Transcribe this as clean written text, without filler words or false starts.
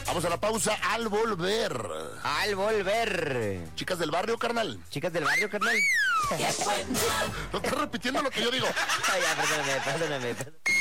Vamos a la pausa al volver. Al volver. Chicas del barrio, carnal. Chicas del barrio, carnal. No estás repitiendo lo que yo digo. Ay, ya, perdóname.